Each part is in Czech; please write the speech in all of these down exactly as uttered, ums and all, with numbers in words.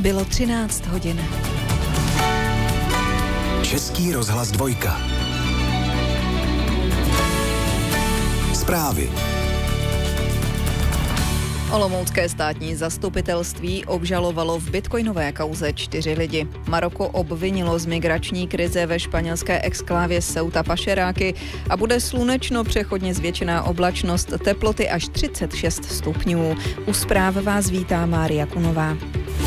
Bylo třináct hodin. Český rozhlas dvojka. Zprávy. Olomoucké státní zastupitelství obžalovalo v bitcoinové kauze čtyři lidi. Maroko obvinilo z migrační krize ve španělské exklávě Ceuta pašeráky a bude slunečno, přechodně zvětšená oblačnost, teploty až třicet šest stupňů. U zpráv vás vítá Mária Kunová.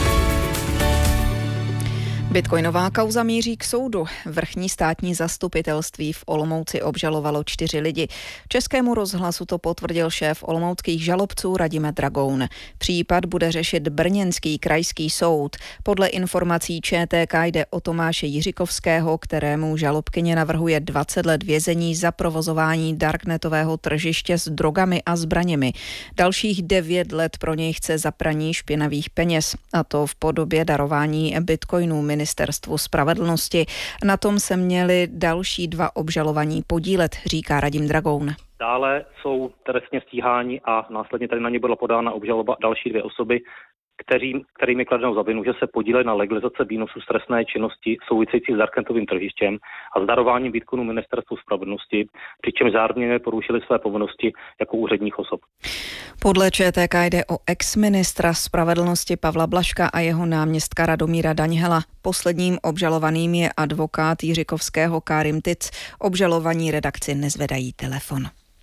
Bitcoinová kauza míří k soudu. Vrchní státní zastupitelství v Olomouci obžalovalo čtyři lidi. Českému rozhlasu to potvrdil šéf olomouckých žalobců Radime Dragoun. Případ bude řešit brněnský krajský soud. Podle informací ČTK jde o Tomáše Jiřikovského, kterému žalobkyně navrhuje dvacet let vězení za provozování darknetového tržiště s drogami a zbraněmi. Dalších devět let pro něj chce za praní špinavých peněz, a to v podobě darování bitcoinů Ministerstvu spravedlnosti. Na tom se měli další dva obžalovaní podílet, říká Radim Dragoun. Dále jsou trestně stíháni a následně tady na ně byla podána obžaloba další dvě osoby, kteří, kterými kladenou za vinu, že se podíleli na legalizaci výnosů z trestné činnosti související s darknetovým tržištěm a s darováním bitcoinů Ministerstvu spravedlnosti, přičemž zároveň porušili své povinnosti jako úředních osob. Podle ČTK jde o ex-ministra spravedlnosti Pavla Blažka a jeho náměstka Radomíra Daňhela. Posledním obžalovaným je advokát Jiřikovského Kárim Tic. Obžalovaní redakci nezvedají telefon.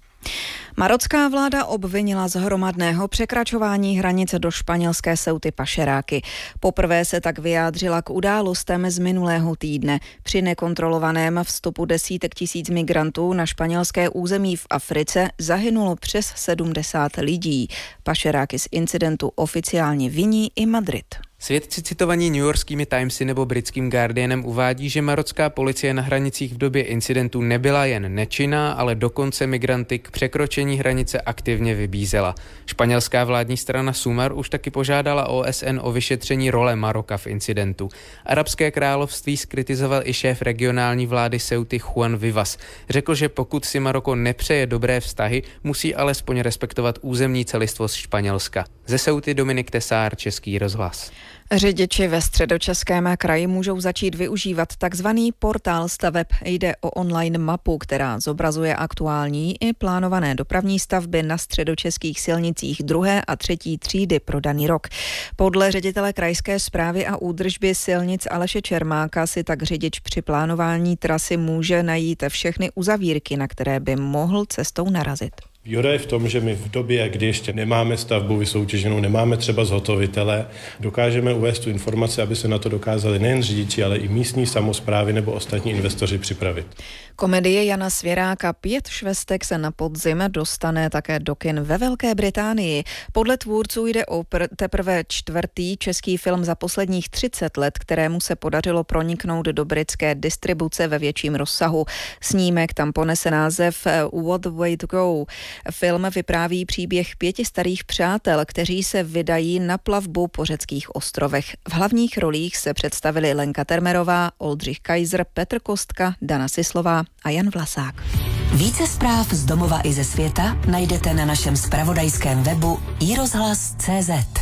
Marocká vláda obvinila z hromadného překračování hranice do španělské Ceuty pašeráky. Poprvé se tak vyjádřila k událostem z minulého týdne. Při nekontrolovaném vstupu desítek tisíc migrantů na španělské území v Africe zahynulo přes sedmdesát lidí. Pašeráky z incidentu oficiálně viní i Madrid. Svědci citovaní newyorskými Timesy nebo britským Guardianem uvádí, že marocká policie na hranicích v době incidentu nebyla jen nečinná, ale dokonce migranty k překročení hranice aktivně vybízela. Španělská vládní strana Sumar už taky požádala O S N o vyšetření role Maroka v incidentu. Arabské království zkritizoval i šéf regionální vlády Ceuty Juan Vivas. Řekl, že pokud si Maroko nepřeje dobré vztahy, musí alespoň respektovat územní celistvost Španělska. Ze Ceuty Dominik Tesár, Český rozhlas. Řidiči ve Středočeském kraji můžou začít využívat takzvaný portál staveb. Jde o online mapu, která zobrazuje aktuální i plánované dopravní stavby na středočeských silnicích druhé a třetí třídy pro daný rok. Podle ředitele krajské správy a údržby silnic Aleše Čermáka si tak řidič při plánování trasy může najít všechny uzavírky, na které by mohl cestou narazit. Výhoda je v tom, že my v době, kdy ještě nemáme stavbu vysoutěženou, nemáme třeba zhotovitele, dokážeme uvést tu informaci, aby se na to dokázali nejen řidiči, ale i místní samosprávy nebo ostatní investoři připravit. Komedie Jana Svěráka Pět švestek se na podzim dostane také do kin ve Velké Británii. Podle tvůrců jde o pr- teprve čtvrtý český film za posledních třicet let, kterému se podařilo proniknout do britské distribuce ve větším rozsahu. Snímek tam ponese název What the Way to Go. Film vypráví příběh pěti starých přátel, kteří se vydají na plavbu po řeckých ostrovech. V hlavních rolích se představili Lenka Termerová, Oldřich Kaiser, Petr Kostka, Dana Sislová a Jan Vlasák. Více zpráv z domova i ze světa najdete na našem zpravodajském webu i rozhlas tečka cé zet.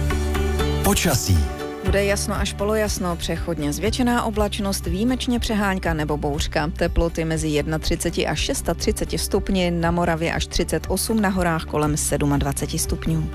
Počasí. Bude jasno až polojasno, přechodně zvětšená oblačnost, výjimečně přehánka nebo bouřka. Teploty mezi třicet jedna až třicet šest stupni, na Moravě až třicet osm, na horách kolem dvacet sedm stupňů.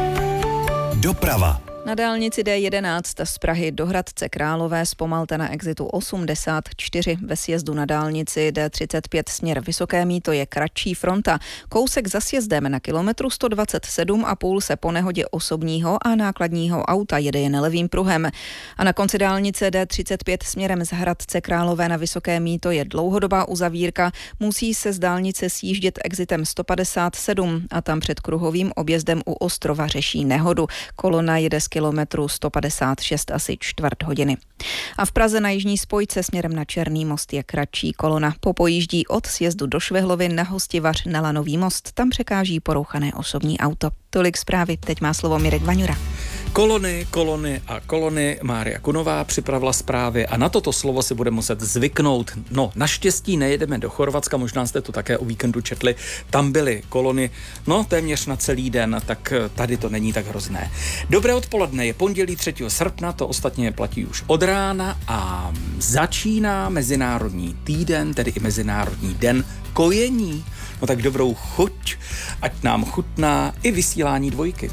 Doprava. Na dálnici D jedenáct z Prahy do Hradce Králové zpomalte na exitu osmdesát čtyři. Ve sjezdu na dálnici D třicet pět směr Vysoké Mýto je kratší fronta. Kousek za sjezdem na kilometru sto dvacet sedm a půl se po nehodě osobního a nákladního auta jede jen levým pruhem. A na konci dálnice D třicet pět směrem z Hradce Králové na Vysoké Mýto je dlouhodobá uzavírka. Musí se z dálnice sjíždět exitem sto padesát sedm a tam před kruhovým objezdem u Ostrova řeší nehodu. Kolona jede z kilometru sto padesát šest asi čtvrt hodiny. A v Praze na jižní spojce směrem na Černý most je kratší kolona. Popojíždí od sjezdu do Švehlovy na Hostivař na Lanový most. Tam překáží porouchané osobní auto. Tolik zprávy, teď má slovo Mirek Vaňura. Kolony, kolony a kolony. Mária Kunová připravila zprávy a na toto slovo si bude muset zvyknout. No, naštěstí nejedeme do Chorvatska, možná jste to také o víkendu četli. Tam byly kolony, no téměř na celý den, tak tady to není tak hrozné. Dobré odpoledne, je pondělí třetího srpna, to ostatně platí už od rána a začíná Mezinárodní týden, tedy i Mezinárodní den kojení. No tak dobrou chuť, ať nám chutná i vysílání Dvojky.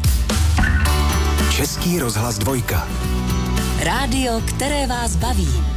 Český rozhlas Dvojka. Rádio, které vás baví.